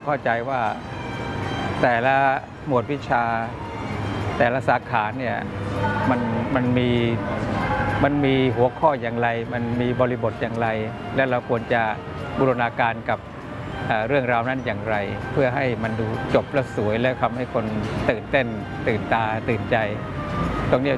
เข้าใจว่าแต่ละหมวดวิชาแต่ละสาขาเนี่ยมันมีหัวข้ออย่างไรมันมีบริบทอย่างไรและเราควรจะบูรณาการกับเรื่องราวนั้นอย่างไรเพื่อให้มันดูจบและสวยและทำให้คนตื่นเต้นตื่นตาตื่นใจตรงนี้